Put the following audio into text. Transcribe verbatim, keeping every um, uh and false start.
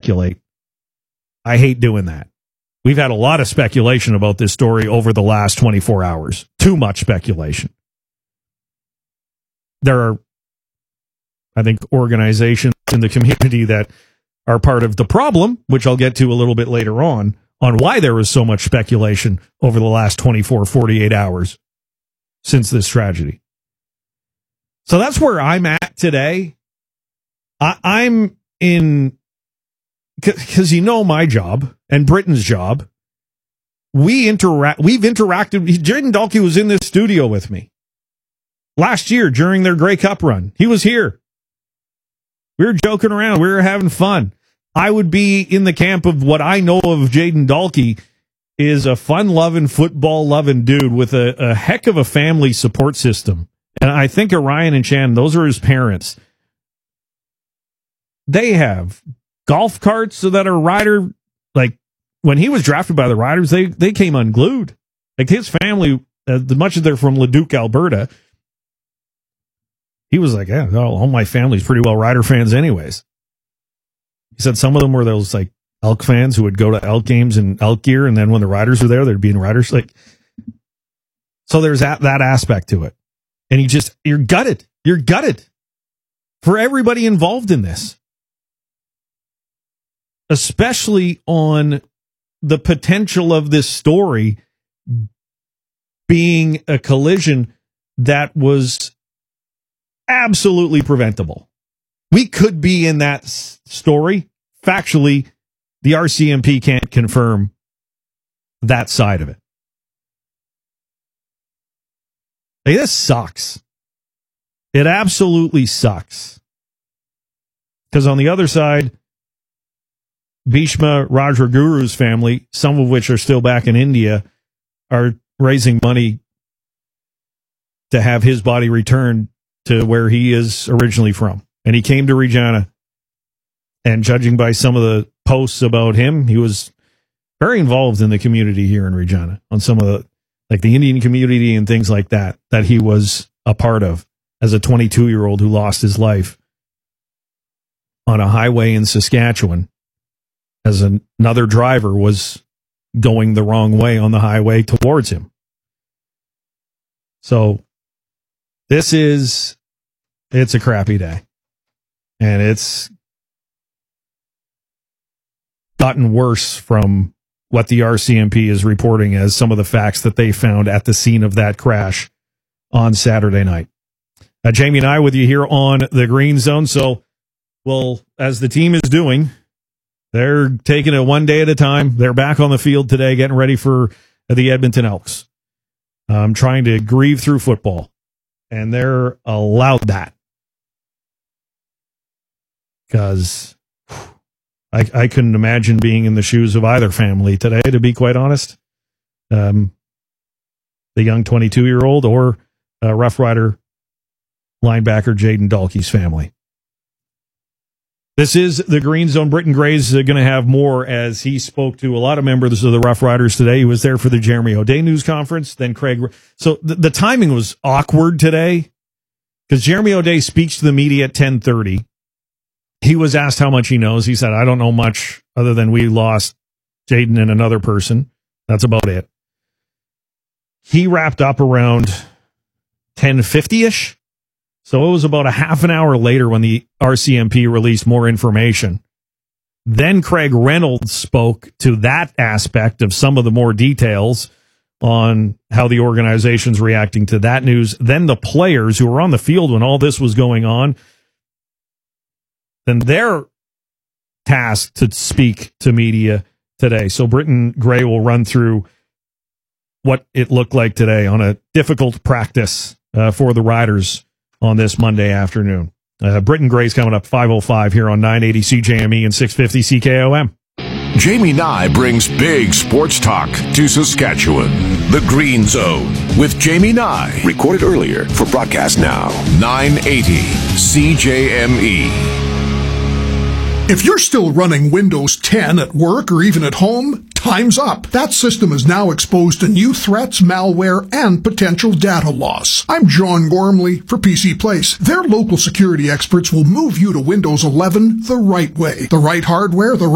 speculate. I hate doing that. We've had a lot of speculation about this story over the last twenty-four hours. Too much speculation. There are, I think, organizations in the community that are part of the problem, which I'll get to a little bit later on, on why there was so much speculation over the last twenty-four, forty-eight hours since this tragedy. So that's where I'm at today. I, I'm in, because you know my job and Britain's job. We interact. We've interacted. Jayden Dalkey was in this studio with me last year during their Grey Cup run. He was here. We were joking around. We were having fun. I would be in the camp of what I know of Jayden Dalkey is a fun-loving, football-loving dude with a, a heck of a family support system. And I think of Ryan and Shannon, those are his parents. They have golf carts so that are rider, like when he was drafted by the Riders, they, they came unglued. Like his family, uh, much as they're from Leduc, Alberta, he was like, yeah, all my family's pretty well Rider fans anyways. He said some of them were those like Elk fans who would go to Elk games in Elk gear, and then when the Riders were there, they'd be in Riders. Like, so there's that, that aspect to it. And you just, you're gutted. You're gutted for everybody involved in this. Especially on the potential of this story being a collision that was absolutely preventable. We could be in that s- story. Factually, the R C M P can't confirm that side of it. Hey, this sucks. It absolutely sucks. Because on the other side, Bhishma Rajraguru's family, some of which are still back in India, are raising money to have his body returned to where he is originally from. And he came to Regina. And judging by some of the posts about him, he was very involved in the community here in Regina on some of the, like the Indian community and things like that, that he was a part of as a twenty-two-year-old who lost his life on a highway in Saskatchewan as an, another driver was going the wrong way on the highway towards him. So this is, it's a crappy day. And it's gotten worse from what the R C M P is reporting as some of the facts that they found at the scene of that crash on Saturday night. Uh, Jamie and I with you here on the Green Zone. So, well, as the team is doing, they're taking it one day at a time. They're back on the field today, getting ready for the Edmonton Elks. Um, trying to grieve through football. And they're allowed that. Because I, I couldn't imagine being in the shoes of either family today, to be quite honest. Um, the young twenty-two-year-old or uh, Rough Rider linebacker Jayden Dalkey's family. This is the Green Zone. Britton Gray's uh, going to have more as he spoke to a lot of members of the Rough Riders today. He was there for the Jeremy O'Day news conference. Then Craig. So th- the timing was awkward today because Jeremy O'Day speaks to the media at ten thirty. He was asked how much he knows. He said, I don't know much other than we lost Jayden and another person. That's about it. He wrapped up around ten fifty-ish. So it was about a half an hour later when the R C M P released more information. Then Craig Reynolds spoke to that aspect of some of the more details on how the organization's reacting to that news. Then the players who were on the field when all this was going on, then they're tasked to speak to media today. So Britton Gray will run through what it looked like today on a difficult practice uh, for the Riders on this Monday afternoon. Uh, Britton Gray's coming up five oh five here on nine eighty C J M E and six fifty C K O M. Jamie Nye brings big sports talk to Saskatchewan. The Green Zone with Jamie Nye. Recorded earlier for broadcast now. nine eighty C J M E. If you're still running Windows ten at work or even at home, time's up. That system is now exposed to new threats, malware, and potential data loss. I'm John Gormley for P C Place. Their local security experts will move you to Windows eleven the right way. The right hardware, the